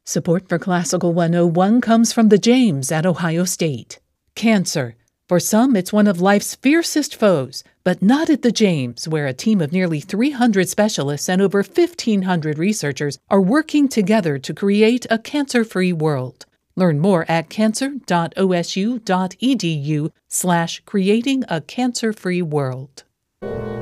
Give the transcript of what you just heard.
Support for Classical 101 comes from the James at Ohio State. Cancer. For some, it's one of life's fiercest foes, but not at the James, where a team of nearly 300 specialists and over 1,500 researchers are working together to create a cancer-free world. Learn more at cancer.osu.edu/creating a cancer-free world.